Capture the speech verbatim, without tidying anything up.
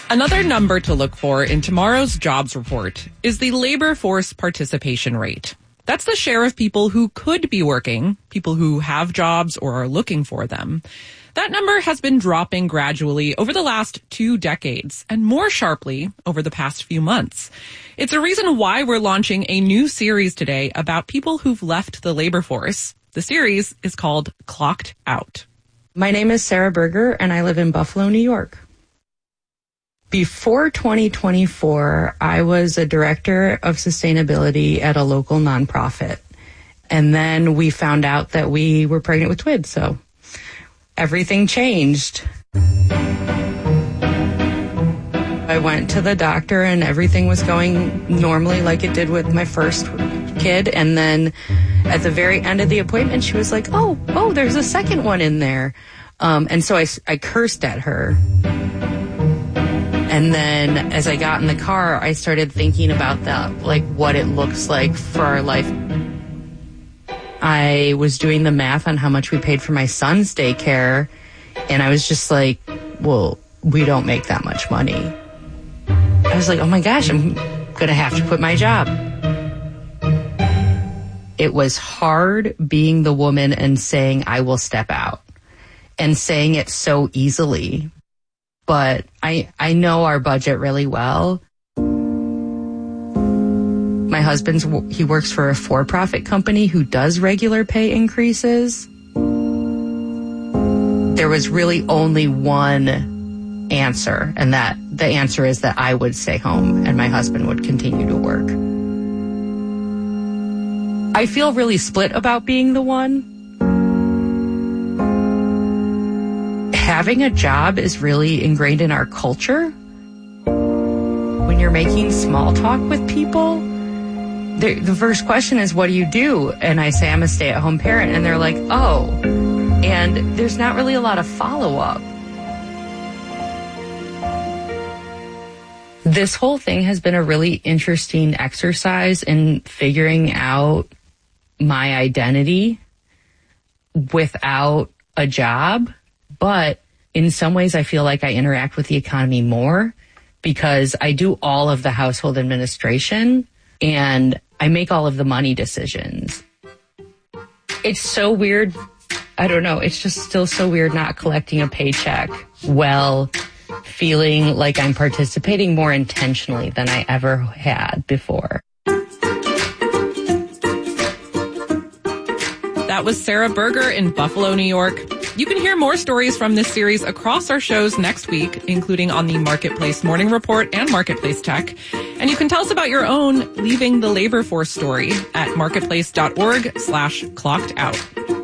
Another number to look for in tomorrow's jobs report is the labor force participation rate. That's the share of people who could be working, people who have jobs or are looking for them. That number has been dropping gradually over the last two decades and more sharply over the past few months. It's a reason why we're launching a new series today about people who've left the labor force. The series is called Clocked Out. My name is Sarah Berger, and I live in Buffalo, New York. Before twenty twenty-four, I was a director of sustainability at a local nonprofit. And then we found out that we were pregnant with twins, so everything changed. I went to the doctor and everything was going normally like it did with my first kid. And then at the very end of the appointment, she was like, oh, oh, there's a second one in there. Um, and so I, I cursed at her. And then as I got in the car, I started thinking about that, like what it looks like for our life. I was doing the math on how much we paid for my son's daycare, and I was just like, well, we don't make that much money. I was like, oh my gosh, I'm going to have to quit my job. It was hard being the woman and saying, I will step out, and saying it so easily. But I, I know our budget really well. My husband's, he works for a for-profit company who does regular pay increases. There was really only one answer, and that the answer is that I would stay home and my husband would continue to work. I feel really split about being the one. Having a job is really ingrained in our culture. When you're making small talk with people, the, the first question is, what do you do? And I say, I'm a stay-at-home parent. And they're like, oh. And there's not really a lot of follow-up. This whole thing has been a really interesting exercise in figuring out my identity without a job. But in some ways, I feel like I interact with the economy more because I do all of the household administration and I make all of the money decisions. It's so weird. I don't know. It's just still so weird not collecting a paycheck while feeling like I'm participating more intentionally than I ever had before. That was Sarah Berger in Buffalo, New York. You can hear more stories from this series across our shows next week, including on the Marketplace Morning Report and Marketplace Tech. And you can tell us about your own leaving the labor force story at marketplace.org slash clocked out.